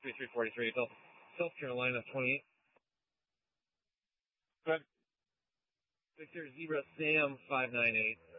3343, South Carolina 28. Good. Victor Zebra Sam 598.